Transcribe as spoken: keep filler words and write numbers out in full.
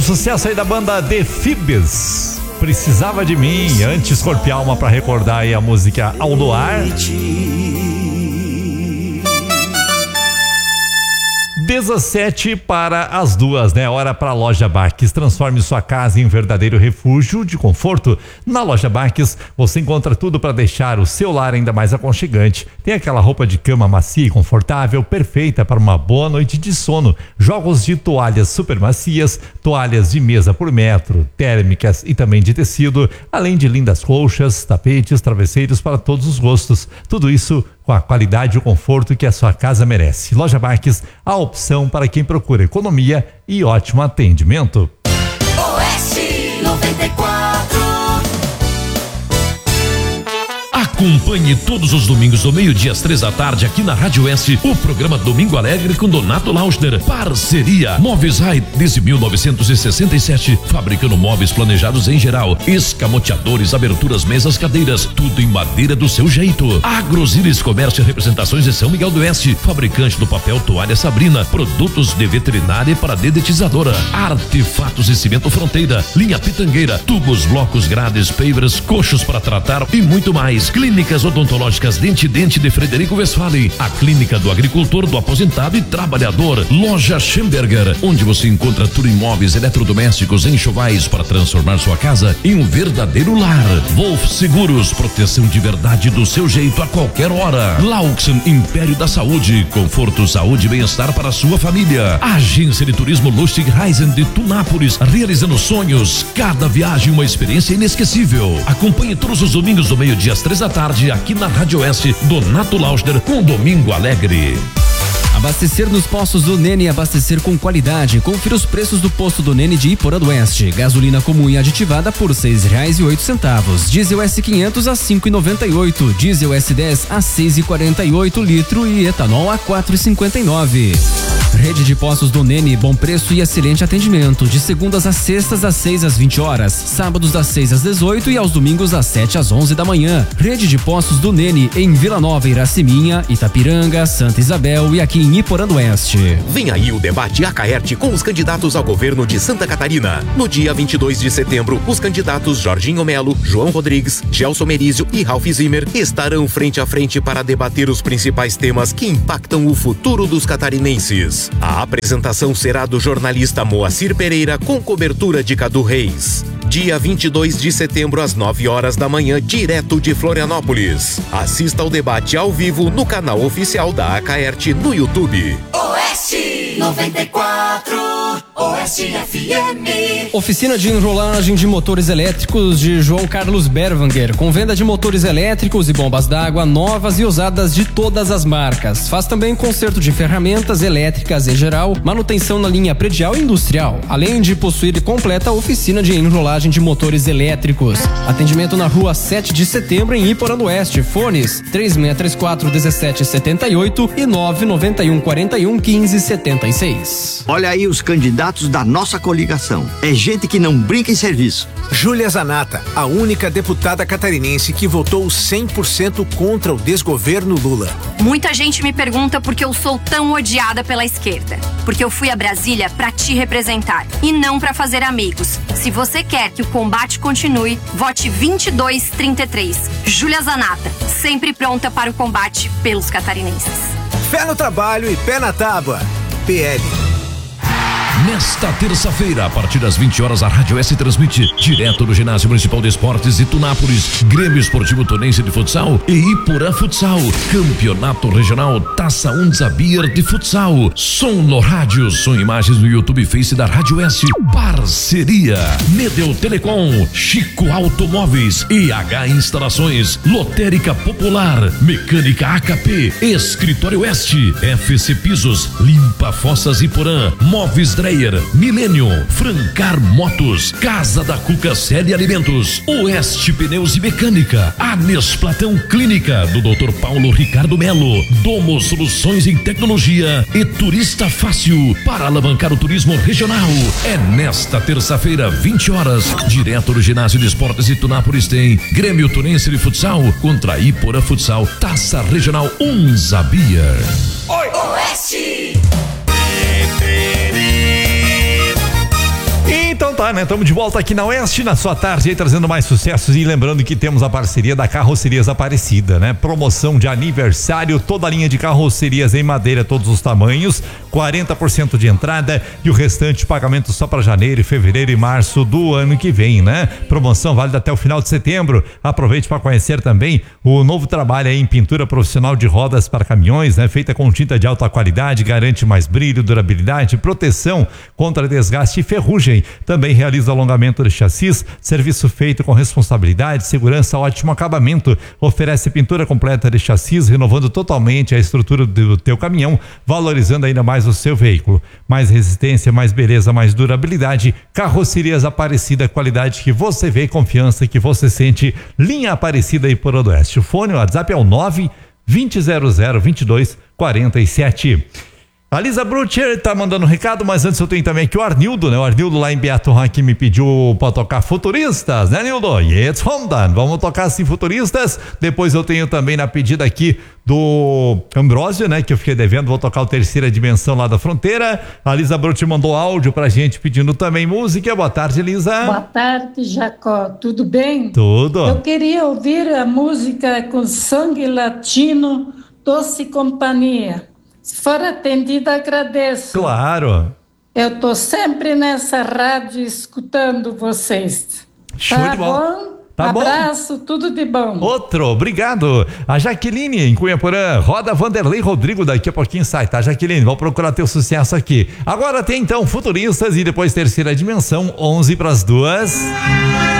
sucesso aí da banda The Fibes, Precisava de Mim. Antes, Corpo e Alma, pra recordar aí a música Ao Luar. dezessete para as duas, né? Hora para a Loja Baques. Transforme sua casa em um verdadeiro refúgio de conforto. Na Loja Baques você encontra tudo para deixar o seu lar ainda mais aconchegante. Tem aquela roupa de cama macia e confortável, perfeita para uma boa noite de sono. Jogos de toalhas super macias, toalhas de mesa por metro, térmicas e também de tecido, além de lindas colchas, tapetes, travesseiros para todos os gostos. Tudo isso com a qualidade e o conforto que a sua casa merece. Loja Baques, a opção para quem procura economia e ótimo atendimento. Oeste noventa e quatro. Acompanhe todos os domingos do meio-dia às três da tarde aqui na Rádio Oeste o programa Domingo Alegre com Donato Lauschner. Parceria Móveis Rai desde mil novecentos e sessenta e sete, fabricando móveis planejados em geral, escamoteadores, aberturas, mesas, cadeiras, tudo em madeira do seu jeito. Agrosilis Comércio e Representações de São Miguel do Oeste, fabricante do papel toalha Sabrina, produtos de veterinária para dedetizadora, artefatos e cimento Fronteira, linha Pitangueira, tubos, blocos, grades, pavers, coxos para tratar e muito mais. Clínicas Odontológicas Dente Dente de Frederico Westphalen, a clínica do agricultor, do aposentado e trabalhador. Loja Schemberger, onde você encontra tudo em móveis, eletrodomésticos, enxovais para transformar sua casa em um verdadeiro lar. Wolf Seguros, proteção de verdade do seu jeito a qualquer hora. Laux Império da Saúde, conforto, saúde e bem-estar para a sua família. Agência de Turismo Lustig Reisen de Tunápolis, realizando sonhos. Cada viagem uma experiência inesquecível. Acompanhe todos os domingos do meio-dia às três da tarde aqui na Rádio Oeste, Donato Lauschner com Domingo Alegre. Abastecer nos postos do Nene, abastecer com qualidade. Confira os preços do posto do Nene de Iporã do Oeste. Gasolina comum e aditivada por seis reais e oito centavos. Diesel S quinhentos a cinco e noventa e oito. Diesel S dez a seis e quarenta e oito litro e etanol a quatro e cinquenta e nove. Rede de postos do Nene, bom preço e excelente atendimento. De segundas às sextas, das seis às vinte horas. Sábados das seis às dezoito e aos domingos das sete às onze da manhã. Rede de postos do Nene em Vila Nova, Iraceminha, Itapiranga, Santa Isabel e aqui em Iporã do Oeste. Vem aí o debate Acaerte com os candidatos ao governo de Santa Catarina. No dia vinte e dois de setembro, os candidatos Jorginho Melo, João Rodrigues, Gelson Merizio e Ralph Zimmer estarão frente a frente para debater os principais temas que impactam o futuro dos catarinenses. A apresentação será do jornalista Moacir Pereira com cobertura de Cadu Reis. Dia vinte e dois de setembro às nove horas da manhã, direto de Florianópolis. Assista ao debate ao vivo no canal oficial da Acaerte no YouTube. Oeste noventa e quatro, Oeste F M. Oficina de enrolagem de motores elétricos de João Carlos Berwanger, com venda de motores elétricos e bombas d'água novas e usadas de todas as marcas. Faz também conserto de ferramentas elétricas em geral, manutenção na linha predial e industrial, além de possuir completa oficina de enrolagem de motores elétricos. Atendimento na rua sete de setembro em Iporã do Oeste. Fones três seis três quatro um sete sete oito e nove nove um quatro um quinze setenta e seis. Olha aí os candidatos da nossa coligação. É gente que não brinca em serviço. Júlia Zanata, a única deputada catarinense que votou cem por cento contra o desgoverno Lula. Muita gente me pergunta por que eu sou tão odiada pela esquerda. Porque eu fui a Brasília pra te representar e não pra fazer amigos. Se você quer que o combate continue, vote vinte e dois trinta e três. Júlia Zanata, sempre pronta para o combate pelos catarinenses. Fé no trabalho e pé na tábua. P L. Nesta terça-feira, a partir das vinte horas, a Rádio S transmite direto do Ginásio Municipal de Esportes de Tunápolis, Grêmio Esportivo Tonense de Futsal e Iporã Futsal, Campeonato Regional Taça Unza Beer de Futsal. Som no rádio, som e imagens no YouTube e Face da Rádio S. Parceria Medel Telecom, Chico Automóveis, E H Instalações, Lotérica Popular, Mecânica A K P, Escritório Oeste, F C Pisos, Limpa Fossas Iporã, Móveis Dreyer, Milênio, Francar Motos, Casa da Cuca Série Alimentos, Oeste Pneus e Mecânica, Anes Platão Clínica do doutor Paulo Ricardo Melo, Domo Soluções em Tecnologia e Turista Fácil para alavancar o turismo regional. É nesta terça-feira, vinte horas, direto do Ginásio de Esportes de Tunápolis tem Grêmio Tonense de Futsal contra Iporã Futsal, Taça Regional Unza Beer. Oi, Oeste. Então lá, né? Estamos de volta aqui na Oeste, na sua tarde aí, trazendo mais sucessos e lembrando que temos a parceria da Carrocerias Aparecida, né? Promoção de aniversário, toda a linha de carrocerias em madeira, todos os tamanhos, quarenta por cento de entrada e o restante pagamento só para janeiro, fevereiro e março do ano que vem, né? Promoção válida até o final de setembro. Aproveite para conhecer também o novo trabalho aí em pintura profissional de rodas para caminhões, né? Feita com tinta de alta qualidade, garante mais brilho, durabilidade, proteção contra desgaste e ferrugem. Também realiza alongamento de chassis, serviço feito com responsabilidade, segurança, ótimo acabamento. Oferece pintura completa de chassis, renovando totalmente a estrutura do teu caminhão, valorizando ainda mais o seu veículo. Mais resistência, mais beleza, mais durabilidade. Carrocerias Aparecida, qualidade que você vê, confiança que você sente. Linha Aparecida e por Oeste. O fone, o WhatsApp é o nove vinte zero zero vinte e dois quarenta e sete. A Lisa Brutcher tá mandando um recado, mas antes eu tenho também aqui o Arnildo, né? O Arnildo lá em Beato Rank me pediu pra tocar Futuristas, né, Nildo? It's home done. Vamos tocar assim Futuristas. Depois eu tenho também na pedida aqui do Ambrósio, né? Que eu fiquei devendo, vou tocar o Terceira Dimensão lá da Fronteira. A Lisa Brutcher mandou áudio pra gente pedindo também música. Boa tarde, Lisa. Boa tarde, Jacó. Tudo bem? Tudo. Eu queria ouvir a música com sangue latino, Doce Companhia. Se for atendida, agradeço. Claro. Eu tô sempre nessa rádio escutando vocês. Show tá de bola. bom? Tá Abraço, bom. Tudo de bom. Outro, obrigado. A Jaqueline, em Cunhaporã, roda Vanderlei Rodrigo, daqui a pouquinho sai, tá, Jaqueline? Vamos procurar teu sucesso aqui. Agora tem então Futuristas e depois Terceira Dimensão, onze para as duas.